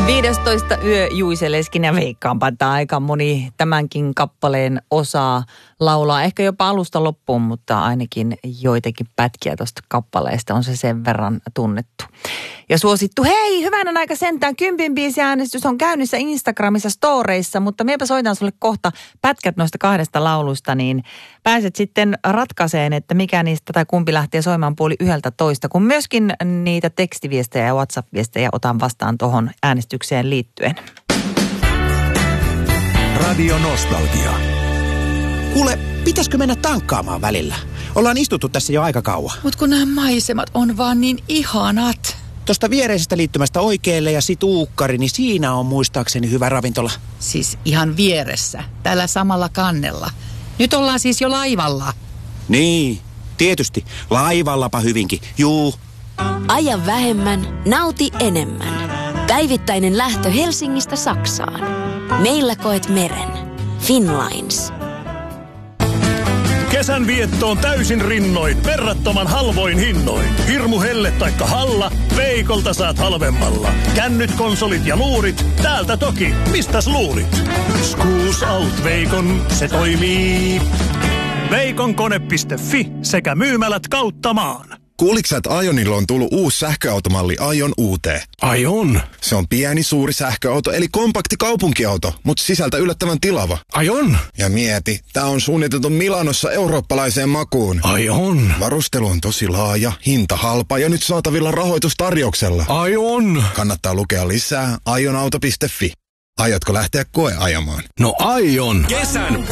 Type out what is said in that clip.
15 yö Juise Leskinen ja veikkaanpa, että aika moni tämänkin kappaleen osaa laulaa. Ehkä jopa alusta loppuun, mutta ainakin joitakin pätkiä tuosta kappaleesta on se sen verran tunnettu. Ja suosittu, hei, hyvänä aika sentään, 10 biisiäänestys on käynnissä Instagramissa storeissa, mutta miepä soitan sulle kohta pätkät noista 2 laulusta, niin pääset sitten ratkaiseen, että mikä niistä tai kumpi lähtee soimaan 11:30, kun myöskin niitä tekstiviestejä ja WhatsApp-viestejä otan vastaan tuohon äänestykseen liittyen. Radio Nostalgia. Kuule, pitäisikö mennä tankkaamaan välillä? Ollaan istuttu tässä jo aika kauan. Mut kun nämä maisemat on vaan niin ihanat. Tuosta viereisestä liittymästä oikealle ja sit uukkari, niin siinä on muistaakseni hyvä ravintola. Siis ihan vieressä, tällä samalla kannella. Nyt ollaan siis jo laivalla. Niin, tietysti. Laivallapa hyvinkin. Juu. Aja vähemmän, nauti enemmän. Päivittäinen lähtö Helsingistä Saksaan. Meillä koet meren. Finnlines. Kesän viettoon täysin rinnoin, verrattoman halvoin hinnoin. Hirmu helle taikka Halla, Veikolta saat halvemmalla. Kännyt, konsolit ja luurit, täältä toki, mistäs luulit? Schools Out Veikon, se toimii. Veikonkone.fi sekä myymälät kautta maan. Kuuliksä, että Ionilla on tullut uusi sähköautomalli Ion UT? Aion. Se on pieni, suuri sähköauto, eli kompakti kaupunkiauto, mutta sisältä yllättävän tilava. Aion. Ja mieti, tää on suunniteltu Milanossa eurooppalaiseen makuun. Aion. Varustelu on tosi laaja, hinta halpa ja nyt saatavilla rahoitustarjouksella. Aion. Kannattaa lukea lisää ionauto.fi. Aiotko lähteä koeajamaan? No aion. Kesän